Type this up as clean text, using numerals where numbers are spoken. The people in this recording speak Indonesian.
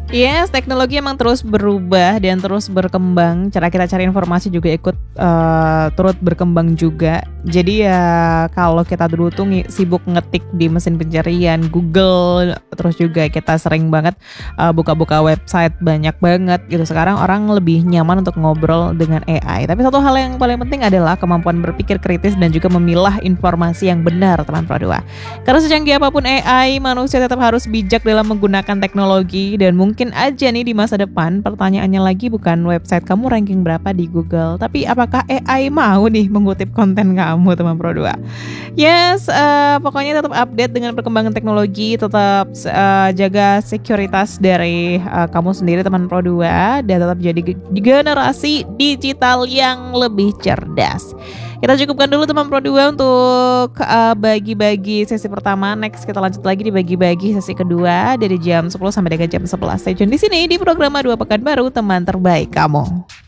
Yes, teknologi emang terus berubah dan terus berkembang. Cara kita cari informasi juga ikut turut berkembang juga. Jadi ya kalau kita dulu tuh sibuk ngetik di mesin pencarian Google, terus juga kita sering banget buka-buka website banyak banget gitu. Sekarang orang lebih nyaman untuk ngobrol dengan AI. Tapi satu hal yang paling penting adalah kemampuan berpikir kritis dan juga memilah informasi yang benar, teman Pro 2. Karena secanggih apapun AI, manusia tetap harus bijak dalam menggunakan teknologi dan mungkin aja nih di masa depan pertanyaannya lagi bukan website kamu ranking berapa di Google, tapi apakah AI mau nih mengutip konten kamu, teman Pro 2. Yes, pokoknya tetap update dengan perkembangan teknologi, tetap jaga sekuritas dari kamu sendiri, teman Pro 2, dan tetap jadi generasi digital yang lebih cerdas. Kita cukupkan dulu teman Pro 2 untuk bagi-bagi sesi pertama. Next kita lanjut lagi di bagi-bagi sesi kedua dari jam 10 sampai dengan jam 11. Stay tune di sini di program 2 Pekan Baru, teman terbaik kamu.